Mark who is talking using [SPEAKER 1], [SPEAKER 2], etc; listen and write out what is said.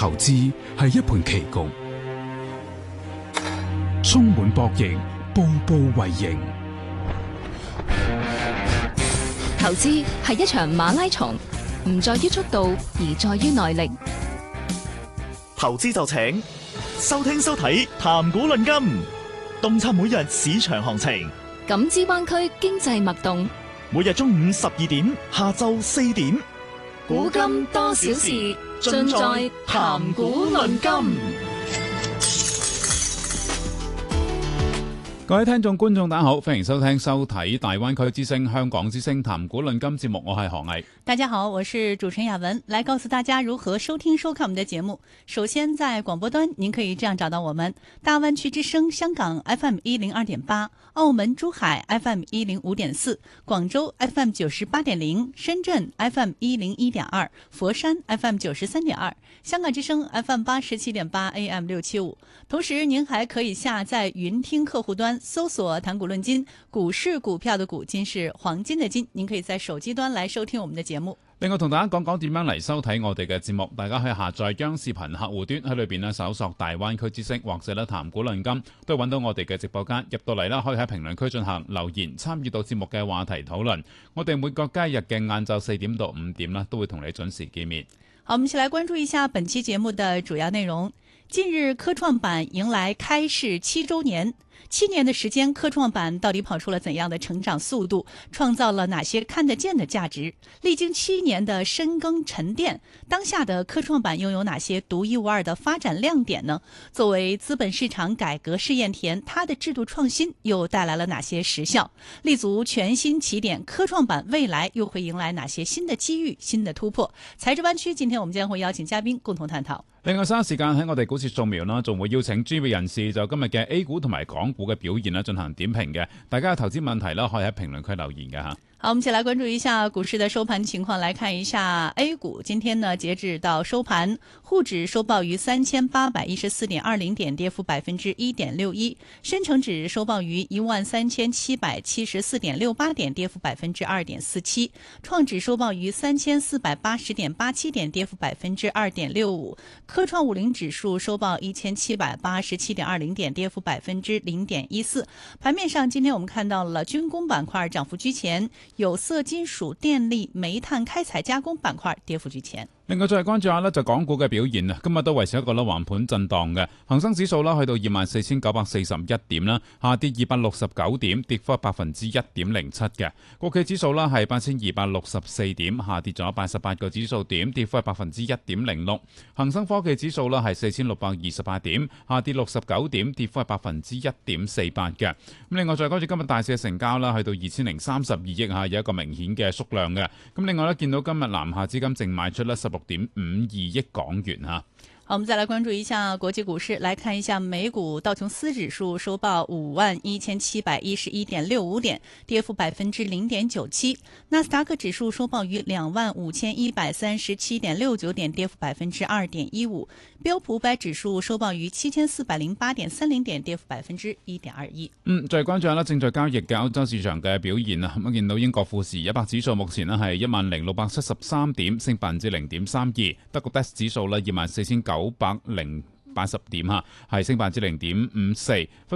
[SPEAKER 1] 投資係一盤棋局，充滿博弈，步步為營。
[SPEAKER 2] 投資係一場馬拉松，唔在於速度，而在於耐力。
[SPEAKER 3] 投資就請收聽收睇談股論金，洞察每日市場行情，
[SPEAKER 2] 感知灣區經濟脈動。
[SPEAKER 3] 每日中午12點，下晝4點，
[SPEAKER 2] 古今多少事，盡在談股論金。
[SPEAKER 4] 各位聽眾觀眾大家好，歡迎收聽收睇大灣區之聲香港之聲談股論金節目，我係何毅。
[SPEAKER 5] 大家好，我是主持人雅文，來告訴大家如何收聽收看我們的節目。首先在廣播端您可以這樣找到我們：大灣區之聲香港 FM 102.8，澳門珠海 FM 105.4，廣州 FM 98.0，深圳 FM 101.2，佛山 FM 93.2，香港之聲 FM 87.8 AM 675。同時您還可以下載雲聽客戶端，搜索談股論金，股市股票的股，金是黃金的金，您可以在手機端來收聽我們的節目。
[SPEAKER 4] 另外同大家講講點樣嚟收睇我哋嘅節目，大家可以下載央視頻客戶端，喺裏邊咧搜索大灣區之聲或者咧談股論金，都揾到我哋嘅直播間。入到嚟啦，可以喺評論區進行留言，參與到節目嘅話題討論。我哋每個交易日嘅晏晝4點到5點啦，都會同你準時見面。
[SPEAKER 5] 好，我們一起來關注一下本期節目的主要內容。近日科創板迎來開市7週年，7年的時間，科創板到底跑出了怎樣的成長速度，創造了哪些看得見的價值？歷經7年的深耕沉澱，當下的科創板擁有哪些獨一無二的發展亮點呢？作為資本市場改革試驗田，它的制度創新又帶來了哪些實效？立足全新起點，科創板未來又會迎來哪些新的機遇、新的突破？財智灣區，今天我們將會邀請嘉賓共同探討。
[SPEAKER 4] 另外，稍時間喺我哋股市掃描啦，仲會邀請專業人士就今日嘅 A 股同埋港股嘅表現啦進行點評嘅。大家嘅投資問題啦，可以喺評論區留言嘅吓。
[SPEAKER 5] 好，我們一起來關注一下股市的收盤情況，來看一下 A 股。今天呢，截止到收盤，滬指收報於3814.20點，跌幅1.61%；深成指收報於13774.68點，跌幅2.47%；創指收報於3480.87點，跌幅2.65%；科創50指數收報1787.20點，跌幅0.14%。盤面上，今天我們看到了軍工板塊漲幅居前，有色金屬、電力、煤炭、開採加工板塊跌幅居前。
[SPEAKER 4] 另外再關注下呢，就港股嘅表現啊，今日都維持一個橫盤震盪嘅，恒生指數啦去到24,941點啦，下跌269點，跌幅1.07%嘅。國企指數啦係8,264點，下跌咗88個指數點，跌幅1.06%。恒生科技指數啦係4,628點，下跌69點，跌幅1.48%嘅。咁另外再關注今日大市嘅成交啦，去到2,032億吓，有一個明顯嘅縮量嘅。咁另外咧，見到今日南下資金淨賣出咧16.52億港元吓。
[SPEAKER 5] 好，我們再來關注一下國際股市，來看一下美股道瓊斯指數收報51,711.65點，跌幅0.97%；納斯達克指數收報於25,137.69點，跌幅2.15%；標普500指數收報於7,408.30點，跌幅1.21%。
[SPEAKER 4] 再關注下啦，正在交易嘅歐洲市場嘅表現啊，咁見到英國富時100指數目前咧係10,673點，升0.32%；德國 DAX 指數咧24,980點吓，係升0.54%。